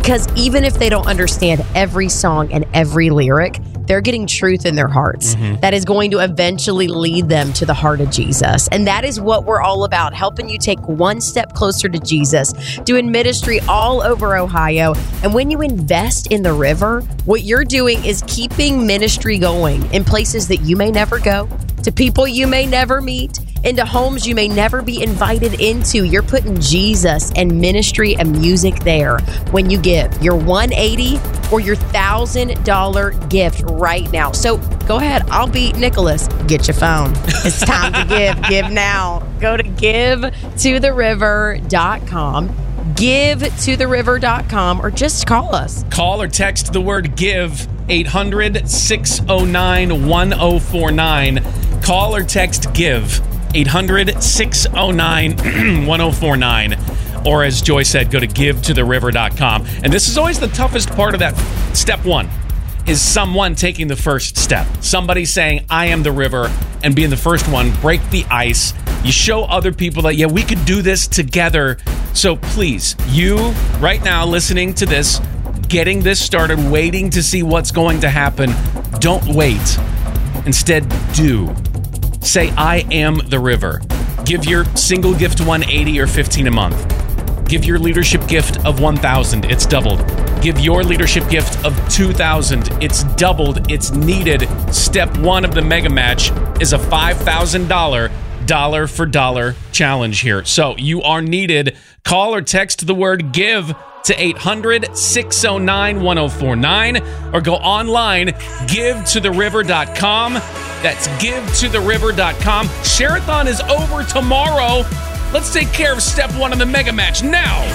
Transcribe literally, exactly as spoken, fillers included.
Because even if they don't understand every song and every lyric, they're getting truth in their hearts mm-hmm. that is going to eventually lead them to the heart of Jesus. And that is what we're all about, helping you take one step closer to Jesus, doing ministry all over Ohio. And when you invest in the river, what you're doing is keeping ministry going in places that you may never go, to people you may never meet, into homes you may never be invited into. You're putting Jesus and ministry and music there when you give your one hundred eighty dollars or your one thousand dollars gift right now. So go ahead. I'll beat Nicholas. Get your phone. It's time to give. Give now. Go to give to the river dot com. give to the river dot com or just call us. Call or text the word GIVE, eight hundred, six oh nine, one oh four nine. Call or text GIVE, eight hundred, six oh nine, one oh four nine. Or as Joy said, go to give to the river dot com. And this is always the toughest part of that. Step one is someone taking the first step. Somebody saying, I am the river, and being the first one, break the ice. You show other people that, yeah, we could do this together. So please, you right now listening to this, getting this started, waiting to see what's going to happen, don't wait. Instead, do. Say, I am the river. Give your single gift one hundred eighty dollars or fifteen dollars a month. Give your leadership gift of one thousand dollars. It's doubled. Give your leadership gift of two thousand dollars. It's doubled. It's needed. Step one of the mega match is a five thousand dollars dollar for dollar challenge here. So you are needed. Call or text the word GIVE to eight hundred, six oh nine, one oh four nine or go online, give to the river dot com. That's give to the river dot com. Share-a-thon is over tomorrow. Let's take care of step one of the mega match now.